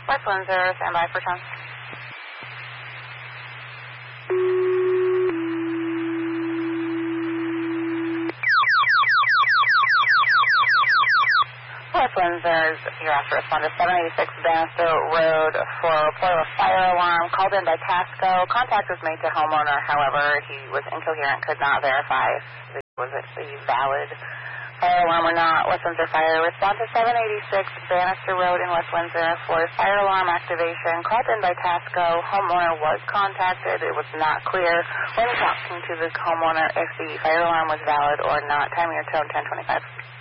West Windsor, stand by for 10. West Windsor, you're after responder 786 Bannister Road for a report of a fire alarm called in by Tasco. Contact was made to homeowner, however, he was incoherent, could not verify if it was a valid fire alarm or not. West Windsor Fire, respond to 786 Bannister Road in West Windsor for fire alarm activation called in by Tasco. Homeowner was contacted. It was not clear when talking to the homeowner if the fire alarm was valid or not. Time your tone 1025.